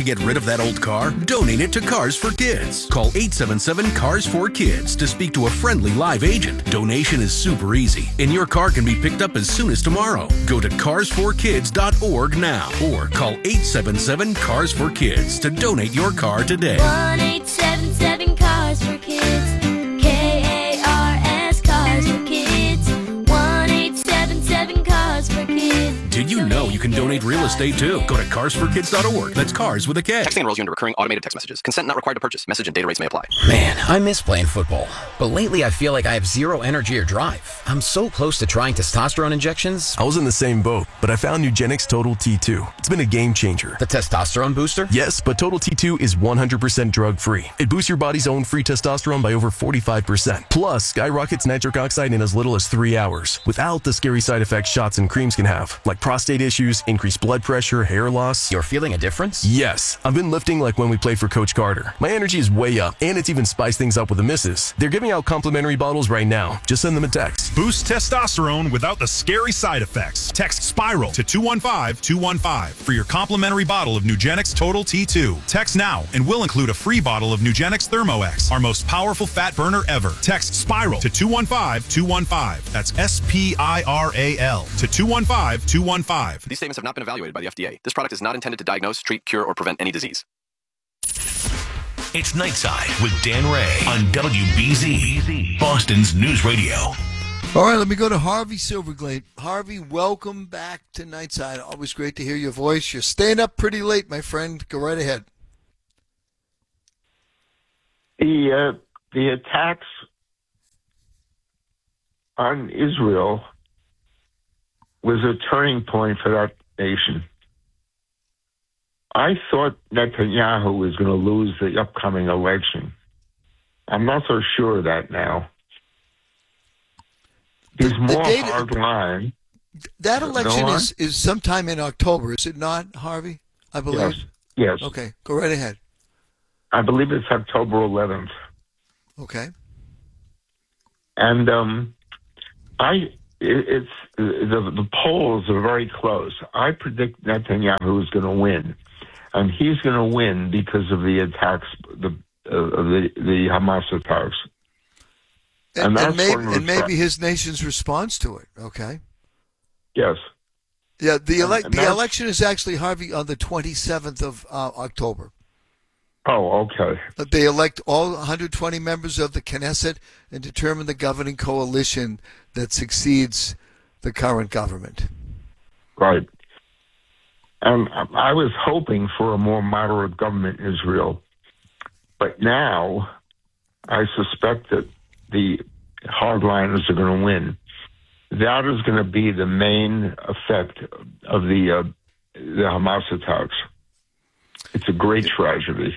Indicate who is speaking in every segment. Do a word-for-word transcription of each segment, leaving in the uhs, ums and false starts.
Speaker 1: get rid of that old car? Donate it to Cars for Kids. Call eight seven seven, CARS four kids to speak to a friendly live agent. Donation is super easy, and your car can be picked up as soon as tomorrow. Go to cars for kids dot org now or call eight seven seven, CARS four kids to donate your car today.
Speaker 2: one eight seven seven, CARS four kids. K A R S, CARS for Kids. one eight seven seven, CARS for Kids.
Speaker 1: Did you know you can donate real estate too? Go to cars for kids dot org. That's cars with a K.
Speaker 3: Texting enrolls you into recurring automated text messages. Consent not required to purchase. Message and data rates may apply.
Speaker 4: Man, I miss playing football. But lately I feel like I have zero energy or drive. I'm so close to trying testosterone injections.
Speaker 5: I was in the same boat, but I found Nugenix Total T two. It's been a game changer.
Speaker 4: The testosterone booster?
Speaker 5: Yes, but Total T two is one hundred percent drug-free. It boosts your body's own free testosterone by over forty-five percent. Plus, skyrockets nitric oxide in as little as three hours, without the scary side effects shots and creams can have, like prostate issues, increased blood pressure, hair loss.
Speaker 4: You're feeling a difference?
Speaker 5: Yes. I've been lifting like when we played for Coach Carter. My energy is way up, and it's even spiced things up with the misses. They're giving out complimentary bottles right now. Just send them a text.
Speaker 6: Boost testosterone without the scary side effects. Text SPIRAL to two one five two one five for your complimentary bottle of Nugenix Total T two. Text now, and we'll include a free bottle of Nugenix ThermoX, our most powerful fat burner ever. Text SPIRAL to two one five two one five. That's S P I R A L to two one five two one five.
Speaker 3: These statements have not been evaluated by the F D A. This product is not intended to diagnose, treat, cure, or prevent any disease.
Speaker 7: It's Nightside with Dan Ray on W B Z, Boston's News Radio.
Speaker 8: All right, let me go to Harvey Silverglade. Harvey, welcome back to Nightside. Always great to hear your voice. You're staying up pretty late, my friend. Go right ahead.
Speaker 9: The uh, the attacks on Israel was a turning point for that nation. I thought Netanyahu was going to lose the upcoming election. I'm not so sure of that now. He's
Speaker 8: The- the
Speaker 9: more
Speaker 8: data-
Speaker 9: hardline.
Speaker 8: That election
Speaker 9: Go on.
Speaker 8: is, is sometime in October, is it not, Harvey? I believe.
Speaker 9: Yes. Yes.
Speaker 8: Okay, go right ahead.
Speaker 9: I believe it's October eleventh.
Speaker 8: Okay.
Speaker 9: And um, I, it, it's the the polls are very close. I predict Netanyahu is going to win, and he's going to win because of the attacks, the uh, the the Hamas attacks.
Speaker 8: And,
Speaker 9: And that's
Speaker 8: and, maybe,
Speaker 9: one of the
Speaker 8: and maybe
Speaker 9: threats.
Speaker 8: his nation's response to it. Okay.
Speaker 9: Yes.
Speaker 8: Yeah, the ele-
Speaker 9: And- and
Speaker 8: the
Speaker 9: that's-
Speaker 8: election is actually, Harvey, on the twenty-seventh of uh, October.
Speaker 9: Oh, okay.
Speaker 8: Uh, They elect all one hundred twenty members of the Knesset and determine the governing coalition that succeeds the current government.
Speaker 9: Right. And I was hoping for a more moderate government in Israel, but now I suspect that the hardliners are going to win. That is going to be the main effect of the uh, the Hamas attacks. It's a great tragedy.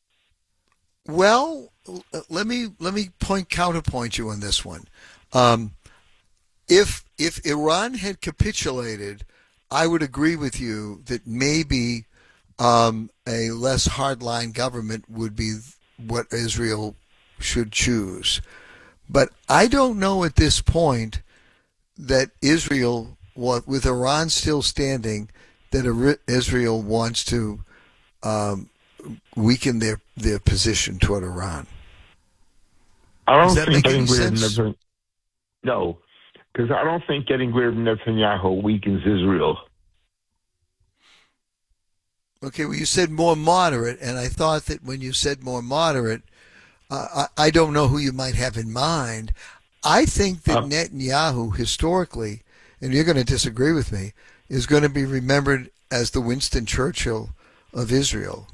Speaker 8: Well, l- let me let me point counterpoint you on this one. Um, if if Iran had capitulated, I would agree with you that maybe um, a less hardline government would be what Israel should choose. But I don't know at this point that Israel, what with Iran still standing, that Iri- Israel wants to um, weaken their, their position toward Iran.
Speaker 9: I don't
Speaker 8: Does that
Speaker 9: think
Speaker 8: make
Speaker 9: getting
Speaker 8: any
Speaker 9: rid of
Speaker 8: sense?
Speaker 9: Netanyahu. No, because I don't think getting rid of Netanyahu weakens Israel.
Speaker 8: Okay, well, you said more moderate, and I thought that when you said more moderate, uh, I, I don't know who you might have in mind. I think that
Speaker 9: Uh,
Speaker 8: Netanyahu, historically, and you're going to disagree with me, is going to be remembered as the Winston Churchill of Israel.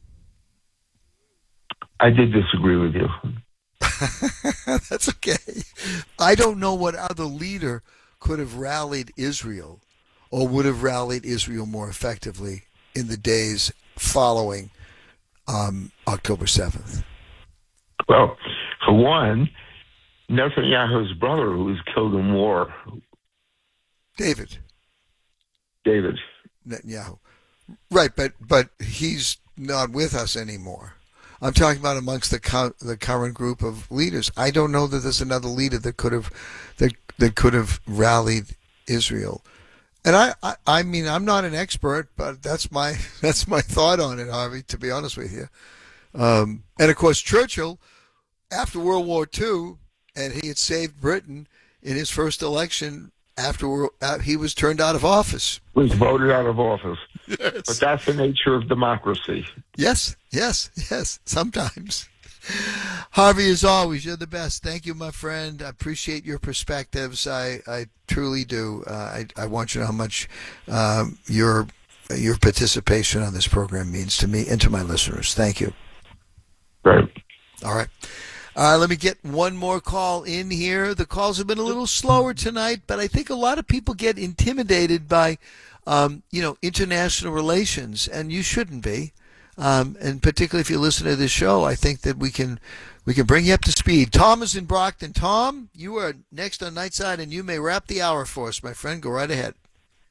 Speaker 9: I did disagree with you.
Speaker 8: That's okay. I don't know what other leader could have rallied Israel or would have rallied Israel more effectively in the days following um, October seventh.
Speaker 9: Well, for one, Netanyahu's brother, who was killed in war,
Speaker 8: David
Speaker 9: David.
Speaker 8: Netanyahu. Right, but but he's not with us anymore. I'm talking about amongst the co- the current group of leaders. I don't know that there's another leader that could have that that could have rallied Israel And I, I, I mean, I'm not an expert, but that's my that's my thought on it, Harvey, to be honest with you. Um, and, of course, Churchill, after World War Two, and he had saved Britain in his first election after uh, he was turned out of office.
Speaker 9: Was voted out of office.
Speaker 8: Yes.
Speaker 9: But that's the nature of democracy.
Speaker 8: Yes, yes, yes, sometimes. Harvey, as always, you're the best. Thank you, my friend. I appreciate your perspectives. I, I truly do. Uh, I, I want you to know how much um, your your participation on this program means to me and to my listeners. Thank you.
Speaker 9: Right.
Speaker 8: All right. Uh, let me get one more call in here. The calls have been a little slower tonight, but I think a lot of people get intimidated by, um, you know, international relations, and you shouldn't be. Um, and particularly if you listen to this show, I think that we can we can bring you up to speed. Tom is in Brockton. Tom, you are next on Nightside, and you may wrap the hour for us, my friend. Go right ahead.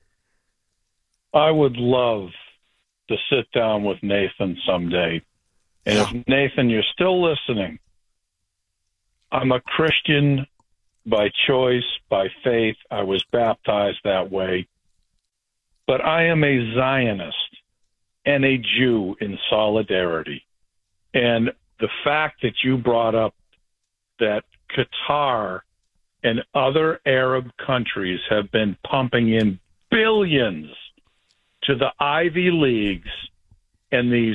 Speaker 10: I would love to sit down with Nathan someday. And yeah. if, Nathan, you're still listening, I'm a Christian by choice, by faith. I was baptized that way. But I am a Zionist and a Jew in solidarity. And the fact that you brought up that Qatar and other Arab countries have been pumping in billions to the Ivy Leagues and these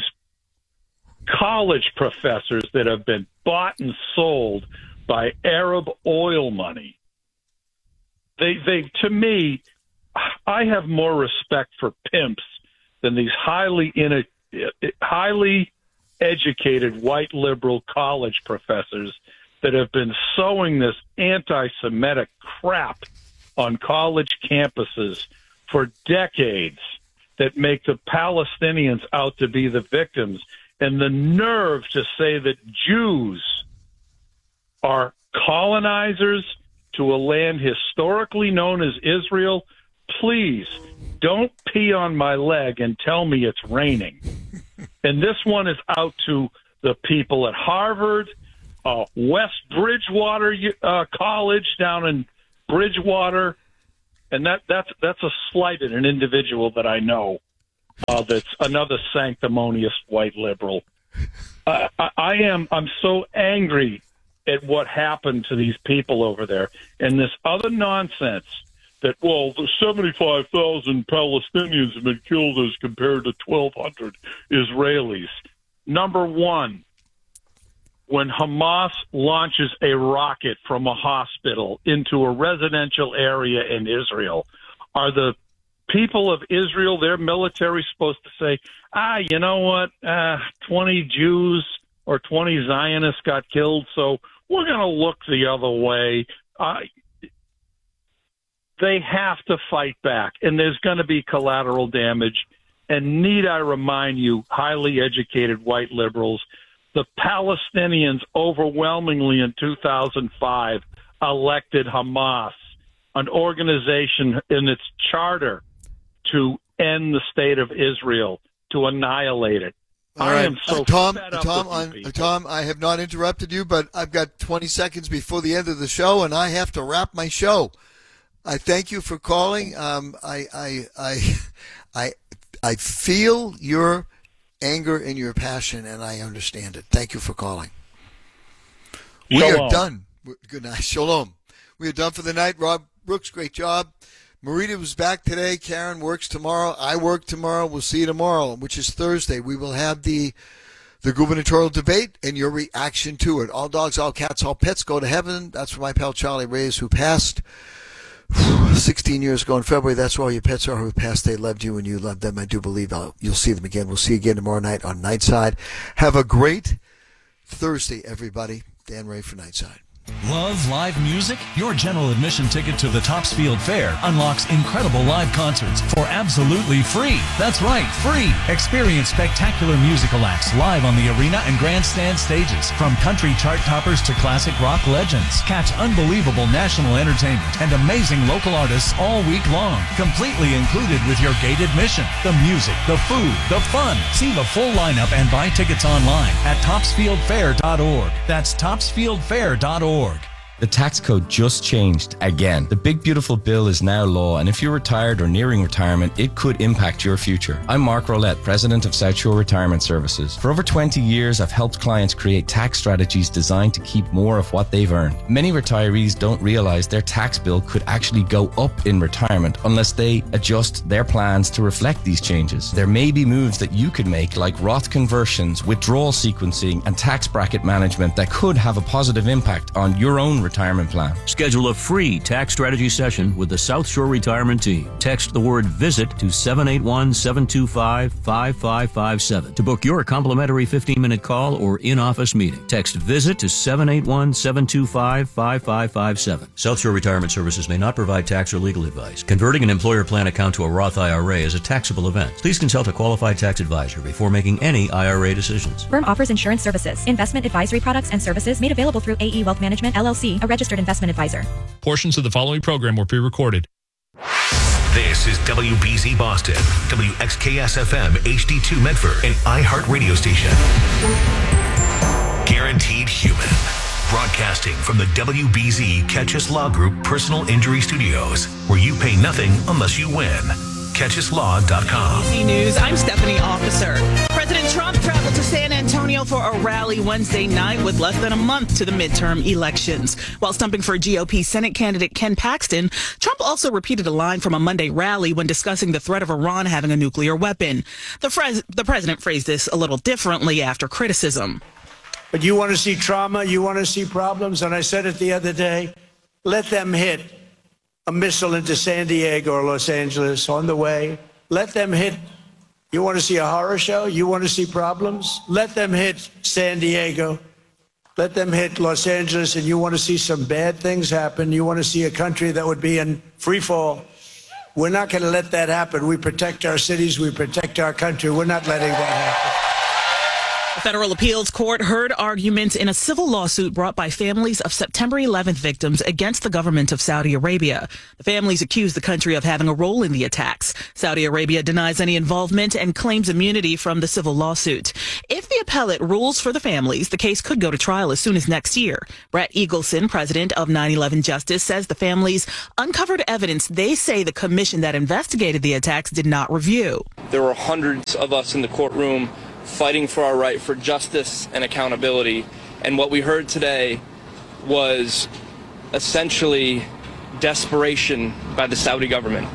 Speaker 10: college professors that have been bought and sold by Arab oil money. They, they, to me, I have more respect for pimps than these highly in highly educated white liberal college professors that have been sowing this anti-Semitic crap on college campuses for decades that make the Palestinians out to be the victims, and the nerve to say that Jews are colonizers to a land historically known as Israel. Please don't pee on my leg and tell me it's raining. And this one is out to the people at Harvard, uh, West Bridgewater uh, College down in Bridgewater, and that that's that's a slight at an individual that I know uh, that's another sanctimonious white liberal. Uh, I, I am I'm so angry at what happened to these people over there, and this other nonsense that, well, the seventy-five thousand Palestinians have been killed as compared to twelve hundred Israelis. Number one, when Hamas launches a rocket from a hospital into a residential area in Israel, are the people of Israel, their military, supposed to say, ah, you know what, uh, twenty Jews or twenty Zionists got killed, so we're going to look the other way? Uh, They have to fight back, and there's going to be collateral damage. And need I remind you, highly educated white liberals, the Palestinians overwhelmingly in two thousand five elected Hamas, an organization in its charter to end the state of Israel, to annihilate it.
Speaker 8: All
Speaker 10: I
Speaker 8: right.
Speaker 10: am so
Speaker 8: uh, Tom,
Speaker 10: fed up
Speaker 8: Tom,
Speaker 10: with
Speaker 8: on,
Speaker 10: you people.
Speaker 8: Tom, I have not interrupted you, but I've got twenty seconds before the end of the show, and I have to wrap my show. I thank you for calling. Um, I, I, I, I, I feel your anger and your passion, and I understand it. Thank you for calling. We
Speaker 10: Shalom.
Speaker 8: are done. Good night. Shalom. We are done for the night. Rob Brooks, great job. Marita was back today. Karen works tomorrow. I work tomorrow. We'll see you tomorrow, which is Thursday. We will have the the gubernatorial debate and your reaction to it. All dogs, all cats, all pets go to heaven. That's for my pal Charlie Reyes, who passed sixteen years ago in February. That's why all your pets are who passed. They loved you and you loved them. I do believe I'll, you'll see them again. We'll see you again tomorrow night on Nightside. Have a great Thursday, everybody. Dan Ray for Nightside.
Speaker 11: Love live music? Your general admission ticket to the Topsfield Fair unlocks incredible live concerts for absolutely free. That's right, free. Experience spectacular musical acts live on the arena and grandstand stages. From country chart toppers to classic rock legends. Catch unbelievable national entertainment and amazing local artists all week long. Completely included with your gate admission. The music, the food, the fun. See the full lineup and buy tickets online at topsfield fair dot org. That's topsfield fair dot org.
Speaker 12: The tax code just changed again. The big beautiful bill is now law, and if you're retired or nearing retirement, it could impact your future. I'm Mark Rolette, president of South Shore Retirement Services. For over twenty years, I've helped clients create tax strategies designed to keep more of what they've earned. Many retirees don't realize their tax bill could actually go up in retirement unless they adjust their plans to reflect these changes. There may be moves that you could make, like Roth conversions, withdrawal sequencing, and tax bracket management that could have a positive impact on your own retirement plan.
Speaker 13: Schedule a free tax strategy session with the South Shore Retirement Team. Text the word VISIT to seven eight one, seven two five, five five five seven to book your complimentary fifteen-minute call or in-office meeting. Text VISIT to seven eight one, seven two five, five five five seven. South Shore Retirement Services may not provide tax or legal advice. Converting an employer plan account to a Roth I R A is a taxable event. Please consult a qualified tax advisor before making any I R A decisions.
Speaker 14: Firm offers insurance services, investment advisory products and services made available through A E Wealth Management, L L C, a registered investment advisor.
Speaker 15: Portions of the following program were pre-recorded.
Speaker 7: This is W B Z Boston, W X K S F M H D two Medford, an iHeart radio station. Guaranteed Human. Broadcasting from the W B Z Ketchus Law Group Personal Injury Studios, where you pay nothing unless you win. Ketchus Law dot com.
Speaker 16: W B Z News, I'm Stephanie Officer. President Trump traveled to San Antonio for a rally Wednesday night with less than a month to the midterm elections. While stumping for G O P Senate candidate Ken Paxton, Trump also repeated a line from a Monday rally when discussing the threat of Iran having a nuclear weapon. The, fres- the president phrased this a little differently after criticism.
Speaker 17: But you want to see trauma, you want to see problems, and I said it the other day, let them hit a missile into San Diego or Los Angeles on the way. Let them hit. You want to see a horror show? You want to see problems? Let them hit San Diego. Let them hit Los Angeles, and you want to see some bad things happen. You want to see a country that would be in free fall. We're not going to let that happen. We protect our cities. We protect our country. We're not letting that happen.
Speaker 16: The Federal Appeals Court heard arguments in a civil lawsuit brought by families of September eleventh victims against the government of Saudi Arabia. The families accuse the country of having a role in the attacks. Saudi Arabia denies any involvement and claims immunity from the civil lawsuit. If the appellate rules for the families, the case could go to trial as soon as next year. Brett Eagleson, president of nine eleven Justice, says the families uncovered evidence they say the commission that investigated the attacks did not review.
Speaker 18: There were hundreds of us in the courtroom fighting for our right for justice and accountability. And what we heard today was essentially desperation by the Saudi government.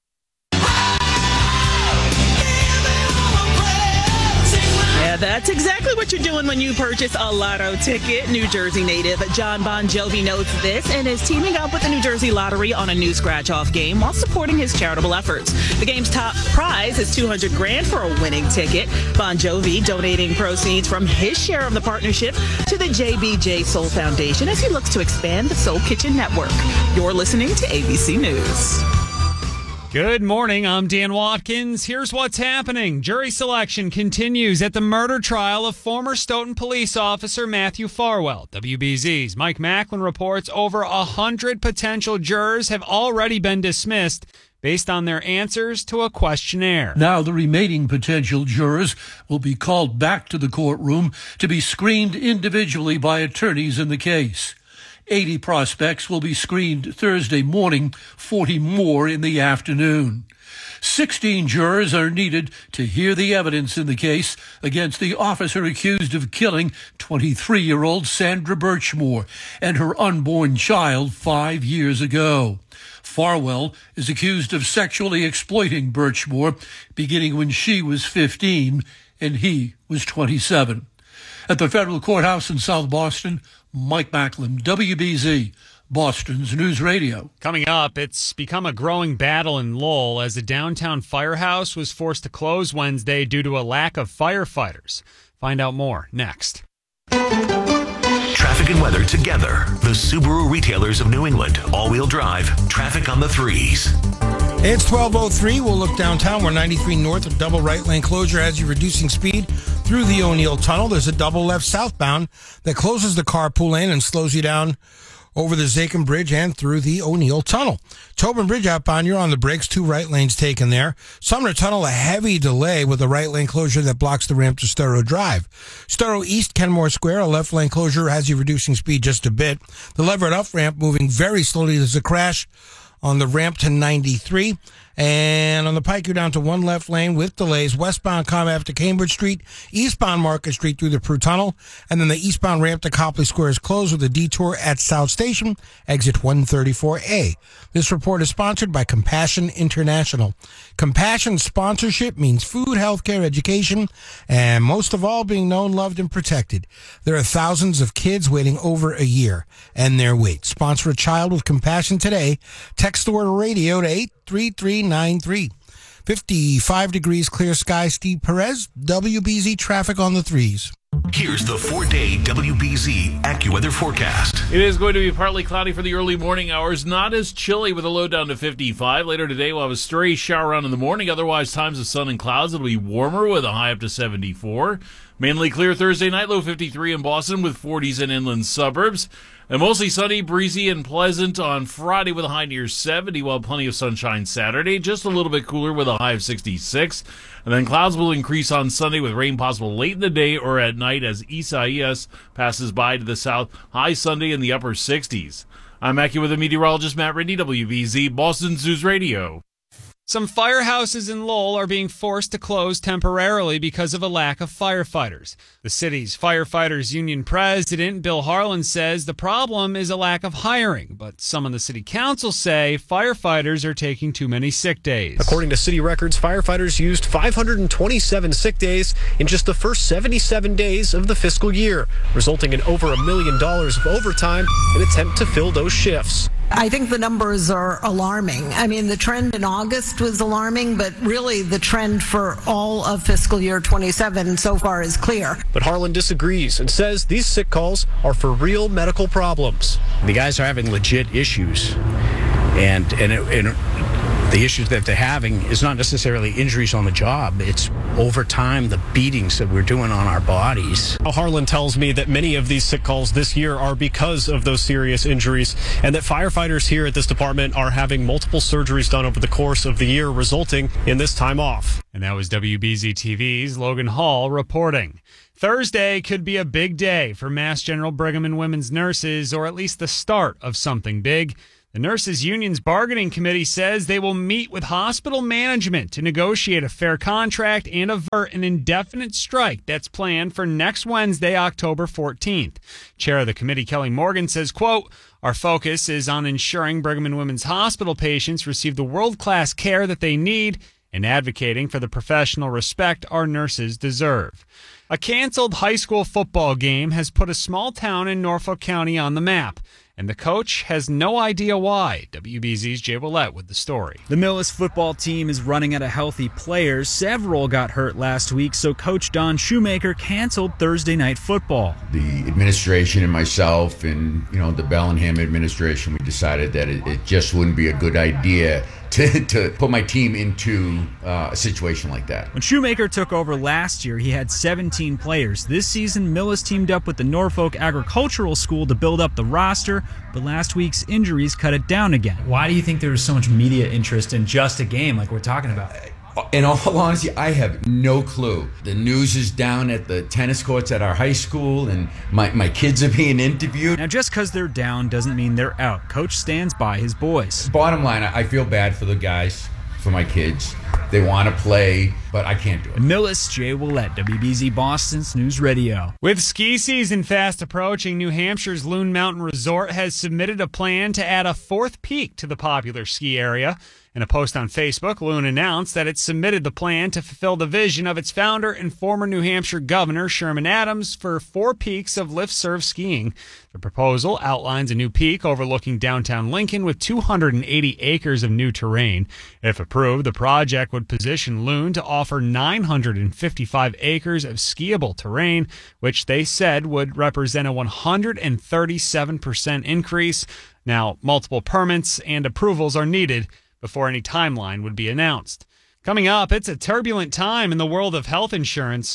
Speaker 16: Yeah, that's exactly what you're doing when you purchase a lotto ticket. New Jersey native John Bon Jovi knows this and is teaming up with the New Jersey Lottery on a new scratch-off game while supporting his charitable efforts. The game's top prize is two hundred grand for a winning ticket. Bon Jovi donating proceeds from his share of the partnership to the J B J Soul Foundation as he looks to expand the Soul Kitchen network. You're listening to A B C News.
Speaker 19: Good morning, I'm Dan Watkins. Here's what's happening. Jury selection continues at the murder trial of former Stoughton police officer Matthew Farwell. W B Z's Mike Macklin reports over one hundred potential jurors have already been dismissed based on their answers to a questionnaire.
Speaker 20: Now the remaining potential jurors will be called back to the courtroom to be screened individually by attorneys in the case. eighty prospects will be screened Thursday morning, forty more in the afternoon. sixteen jurors are needed to hear the evidence in the case against the officer accused of killing twenty-three-year-old Sandra Birchmore and her unborn child five years ago. Farwell is accused of sexually exploiting Birchmore beginning when she was fifteen and he was twenty-seven. At the federal courthouse in South Boston, Mike Macklin, W B Z, Boston's News Radio.
Speaker 19: Coming up, it's become a growing battle in Lowell as the downtown firehouse was forced to close Wednesday due to a lack of firefighters. Find out more next.
Speaker 7: Traffic and weather together. The Subaru retailers of New England. All-wheel drive. Traffic on the threes.
Speaker 21: It's twelve oh three. We'll look downtown. We're ninety-three north, a double right lane closure as you're reducing speed through the O'Neill Tunnel. There's a double left southbound that closes the carpool lane and slows you down over the Zakin Bridge and through the O'Neill Tunnel. Tobin Bridge outbound, you're on the brakes. Two right lanes taken there. Sumner Tunnel, a heavy delay with a right lane closure that blocks the ramp to Storrow Drive. Storrow East, Kenmore Square, a left lane closure has you reducing speed just a bit. The Leverett up ramp moving very slowly. There's a crash on the ramp to ninety-three. And on the Pike, you're down to one left lane with delays. Westbound Comm Ave to Cambridge Street, eastbound Market Street through the Prue Tunnel, and then the eastbound ramp to Copley Square is closed with a detour at South Station, exit one thirty-four A. This report is sponsored by Compassion International. Compassion sponsorship means food, healthcare, education, and most of all, being known, loved, and protected. There are thousands of kids waiting over a year, and their wait. Sponsor a child with compassion today. Text the word radio to eight three three nine three. fifty-five degrees, clear sky. Steve Perez, W B Z traffic on the threes.
Speaker 7: Here's the four-day W B Z AccuWeather forecast.
Speaker 2: It is going to be partly cloudy for the early morning hours, not as chilly with a low down to fifty-five. Later today, we'll have a stray shower around in the morning. Otherwise, times of sun and clouds. It'll be warmer with a high up to seventy-four. Mainly clear Thursday night, low fifty-three in Boston with forties in inland suburbs. And mostly sunny, breezy, and pleasant on Friday with a high near seventy, while plenty of sunshine Saturday. Just a little bit cooler with a high of sixty-six. And then clouds will increase on Sunday with rain possible late in the day or at night as Isaias passes by to the south. High Sunday in the upper sixties. I'm AccuWeather meteorologist Matt Rindy, W B Z Boston News Radio.
Speaker 19: Some firehouses in Lowell are being forced to close temporarily because of a lack of firefighters. The city's firefighters union president, Bill Harlan, says the problem is a lack of hiring, but some on the city council say firefighters are taking too many sick days.
Speaker 22: According to city records, firefighters used five hundred twenty-seven sick days in just the first seventy-seven days of the fiscal year, resulting in over a million dollars of overtime in an attempt to fill those shifts.
Speaker 23: I think the numbers are alarming. I mean, the trend in August was alarming, but really the trend for all of fiscal year twenty-seven so far is clear.
Speaker 22: But Harlan disagrees and says these sick calls are for real medical problems.
Speaker 24: The guys are having legit issues, and and, it, and the issues that they're having is not necessarily injuries on the job. It's over time, the beatings that we're doing on our bodies.
Speaker 22: Harlan tells me that many of these sick calls this year are because of those serious injuries, and that firefighters here at this department are having multiple surgeries done over the course of the year, resulting in this time off.
Speaker 19: And that was W B Z T V's Logan Hall reporting. Thursday could be a big day for Mass General Brigham and Women's nurses, or at least the start of something big. The Nurses Union's bargaining committee says they will meet with hospital management to negotiate a fair contract and avert an indefinite strike that's planned for next Wednesday, October fourteenth. Chair of the committee, Kelly Morgan, says, quote, "Our focus is on ensuring Brigham and Women's Hospital patients receive the world-class care that they need and advocating for the professional respect our nurses deserve." A canceled high school football game has put a small town in Norfolk County on the map, and the coach has no idea why. W B Z's Jay Willett with the story.
Speaker 25: The Millis football team is running out of healthy players. Several got hurt last week, so Coach Don Shoemaker canceled Thursday night football.
Speaker 26: The administration and myself and, you know, the Bellingham administration, we decided that it, it just wouldn't be a good idea to, to put my team into uh, a situation like that.
Speaker 25: When Shoemaker took over last year, he had seventeen players. This season, Millis teamed up with the Norfolk Agricultural School to build up the roster, but last week's injuries cut it down again.
Speaker 27: Why do you think there was so much media interest in just a game like we're talking about?
Speaker 26: In all honesty, I have no clue. The news is down at the tennis courts at our high school, and my, my kids are being interviewed.
Speaker 25: Now, just because they're down doesn't mean they're out. Coach stands by his boys.
Speaker 26: Bottom line, I feel bad for the guys, for my kids. They want to play, but I can't do it.
Speaker 25: Millis, Jay Willett, W B Z Boston's News Radio.
Speaker 19: With ski season fast approaching, New Hampshire's Loon Mountain Resort has submitted a plan to add a fourth peak to the popular ski area. In a post on Facebook, Loon announced that it submitted the plan to fulfill the vision of its founder and former New Hampshire Governor Sherman Adams for four peaks of lift-serve skiing. The proposal outlines a new peak overlooking downtown Lincoln with two hundred eighty acres of new terrain. If approved, the project would position Loon to offer nine hundred fifty-five acres of skiable terrain, which they said would represent a one hundred thirty-seven percent increase. Now, multiple permits and approvals are needed before any timeline would be announced. Coming up, it's a turbulent time in the world of health insurance.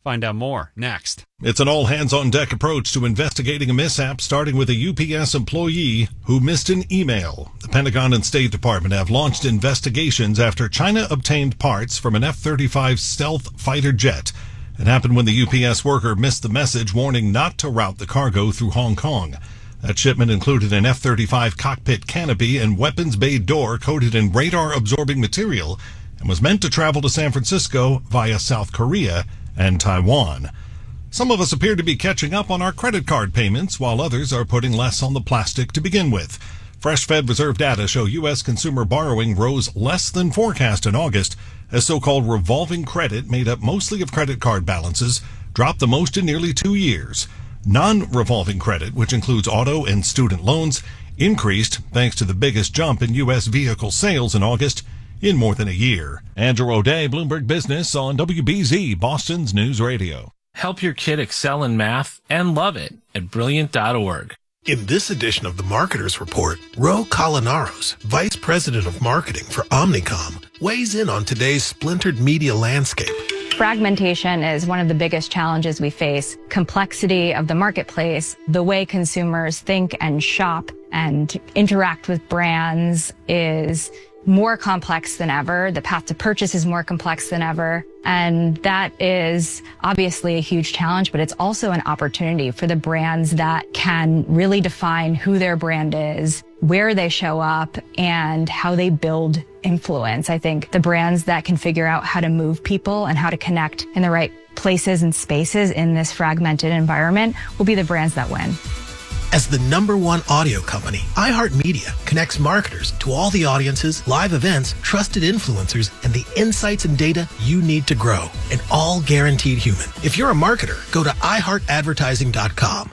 Speaker 19: Find out more next.
Speaker 1: It's an all-hands-on-deck approach to investigating a mishap, starting with a U P S employee who missed an email. The Pentagon and State Department have launched investigations after China obtained parts from an F thirty-five stealth fighter jet. It happened when the U P S worker missed the message warning not to route the cargo through Hong Kong. That shipment included an F thirty-five cockpit canopy and weapons bay door coated in radar-absorbing material and was meant to travel to San Francisco via South Korea and Taiwan. Some of us appear to be catching up on our credit card payments, while others are putting less on the plastic to begin with. Fresh Fed Reserve data show U S consumer borrowing rose less than forecast in August, as so-called revolving credit, made up mostly of credit card balances, dropped the most in nearly two years. Non-revolving credit, which includes auto and student loans, increased thanks to the biggest jump in U S vehicle sales in August in more than a year. Andrew O'Day, Bloomberg Business on W B Z, Boston's News Radio.
Speaker 3: Help your kid excel in math and love it at brilliant dot org.
Speaker 4: In this edition of the Marketers Report, Ro Colinaros, Vice President of Marketing for Omnicom, weighs in on today's splintered media landscape.
Speaker 5: Fragmentation is one of the biggest challenges we face. Complexity of the marketplace, the way consumers think and shop and interact with brands is more complex than ever. The path to purchase is more complex than ever. And that is obviously a huge challenge, but it's also an opportunity for the brands that can really define who their brand is, where they show up, and how they build influence. I think the brands that can figure out how to move people and how to connect in the right places and spaces in this fragmented environment will be the brands that win.
Speaker 4: As the number one audio company, iHeartMedia connects marketers to all the audiences, live events, trusted influencers, and the insights and data you need to grow, and all guaranteed human. If you're a marketer, go to i heart advertising dot com.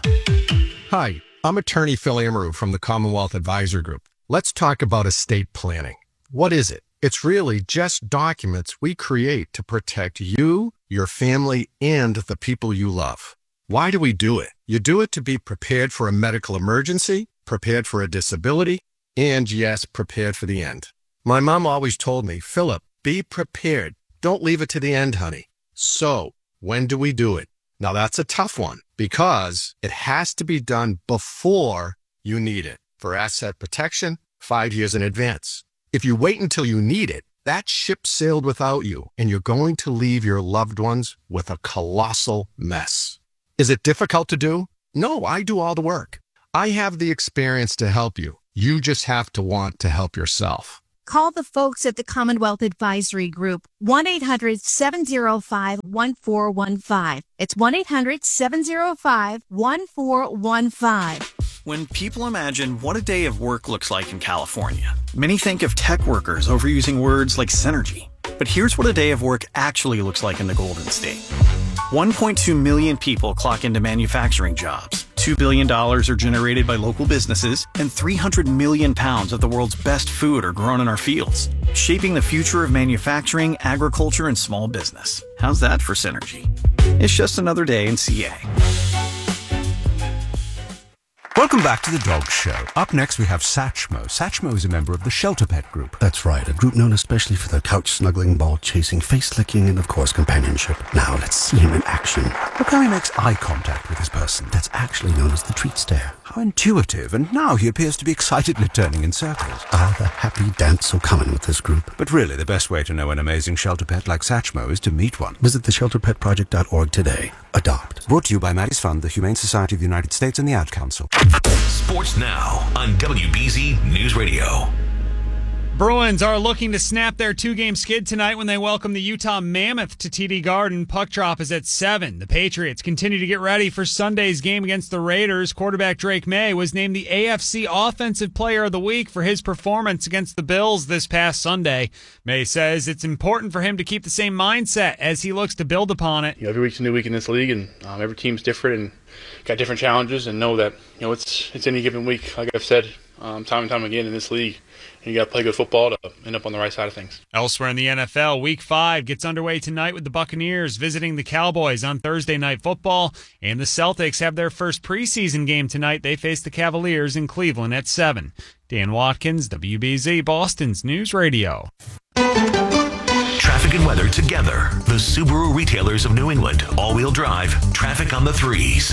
Speaker 6: Hi, I'm attorney Phil Amaru from the Commonwealth Advisor Group. Let's talk about estate planning. What is it? It's really just documents we create to protect you, your family, and the people you love. Why do we do it? You do it to be prepared for a medical emergency, prepared for a disability, and yes, prepared for the end. My mom always told me, Philip, be prepared. Don't leave it to the end, honey. So, when do we do it? Now that's a tough one because it has to be done before you need it. For asset protection, five years in advance. If you wait until you need it, that ship sailed without you, and you're going to leave your loved ones with a colossal mess. Is it difficult to do? No, I do all the work. I have the experience to help you. You just have to want to help yourself.
Speaker 9: Call the folks at the Commonwealth Advisory Group, one eight hundred seven oh five one four one five. It's one eight hundred seven oh five one four one five.
Speaker 10: When people imagine what a day of work looks like in California, many think of tech workers overusing words like synergy. But here's what a day of work actually looks like in the Golden State. one point two million people clock into manufacturing jobs. two billion dollars are generated by local businesses, and three hundred million pounds of the world's best food are grown in our fields, shaping the future of manufacturing, agriculture, and small business. How's that for synergy? It's just another day in C A.
Speaker 28: Welcome back to The Dog Show. Up next, we have Satchmo. Satchmo is a member of the Shelter Pet Group.
Speaker 29: That's right, a group known especially for their couch-snuggling, ball-chasing, face-licking, and, of course, companionship. Now, let's see him in action.
Speaker 28: Look how he makes eye contact with his person.
Speaker 29: That's actually known as the treat stare.
Speaker 28: How intuitive, and now he appears to be excitedly turning in circles.
Speaker 29: Ah, the happy dance so common with this group.
Speaker 28: But really, the best way to know an amazing shelter pet like Satchmo is to meet one.
Speaker 29: Visit the shelter pet project dot org today. Adopt.
Speaker 28: Brought to you by Maddie's Fund, the Humane Society of the United States, and the Ad Council.
Speaker 7: Sports Now on W B Z News Radio.
Speaker 19: Bruins are looking to snap their two-game skid tonight when they welcome the Utah Mammoth to T D Garden. Puck drop is at seven. The Patriots continue to get ready for Sunday's game against the Raiders. Quarterback Drake May was named the A F C Offensive Player of the Week for his performance against the Bills this past Sunday. May says it's important for him to keep the same mindset as he looks to build upon it.
Speaker 30: You know, every week's a new week in this league, and um, every team's different and got different challenges, and know that you know it's it's any given week, like I've said um, time and time again in this league. And you got to play good football to end up on the right side of things.
Speaker 19: Elsewhere in the N F L, Week five gets underway tonight with the Buccaneers visiting the Cowboys on Thursday Night Football. And the Celtics have their first preseason game tonight. They face the Cavaliers in Cleveland at seven. Dan Watkins, W B Z, Boston's News Radio.
Speaker 7: Traffic traffic and weather together. The Subaru retailers of New England. All-wheel drive. Traffic on the threes.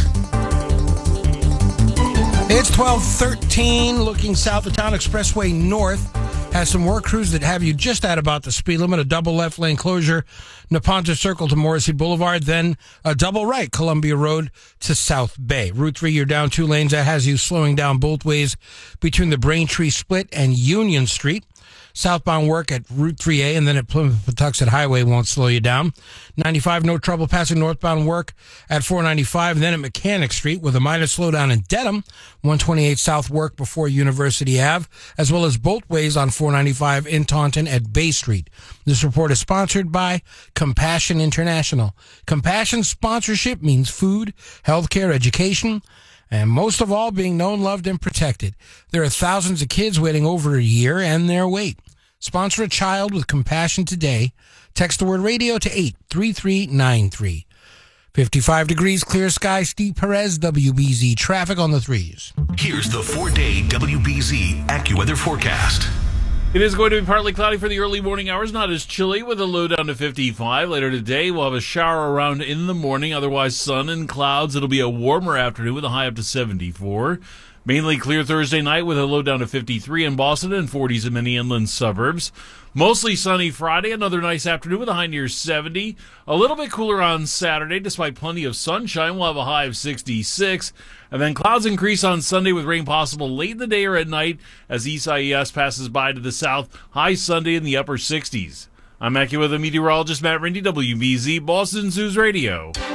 Speaker 21: It's twelve thirteen, looking south of town. Expressway North has some work crews that have you just at about the speed limit. A double left lane closure, Neponto Circle to Morrissey Boulevard, then a double right, Columbia Road to South Bay. Route three, you're down two lanes. That has you slowing down both ways between the Braintree Split and Union Street. Southbound work at Route three A and then at Plymouth-Patuxent Highway won't slow you down. ninety-five, no trouble passing northbound work at four ninety-five and then at Mechanic Street with a minor slowdown in Dedham. one twenty-eight south work before University Avenue, as well as both ways on four ninety-five in Taunton at Bay Street. This report is sponsored by Compassion International. Compassion sponsorship means food, healthcare, education, and most of all, being known, loved, and protected. There are thousands of kids waiting over a year and their wait. Sponsor a child with compassion today. Text the word radio to eight three three nine three. fifty-five degrees, clear sky. Steve Perez, W B Z traffic on the threes.
Speaker 7: Here's the four-day W B Z AccuWeather forecast.
Speaker 2: It is going to be partly cloudy for the early morning hours, not as chilly, with a low down to fifty-five. Later today, we'll have a shower around in the morning, otherwise sun and clouds. It'll be a warmer afternoon with a high up to seventy-four. Mainly clear Thursday night with a low down to fifty-three in Boston and forties in many inland suburbs. Mostly sunny Friday, another nice afternoon with a high near seventy. A little bit cooler on Saturday, despite plenty of sunshine. We'll have a high of sixty-six. And then clouds increase on Sunday with rain possible late in the day or at night as East I E S passes by to the south. High Sunday in the upper sixties. I'm AccuWeather meteorologist Matt Rindy, W B Z Boston News Radio.